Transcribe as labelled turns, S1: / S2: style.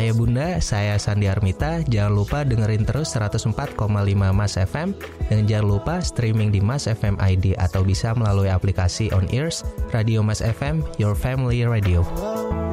S1: Ayah bunda, saya Sandi Armita. Jangan lupa dengerin terus 104,5 Mas FM. Dan jangan lupa streaming di Mas FM ID atau bisa melalui aplikasi On Ears Radio Mas FM, Your Family Radio.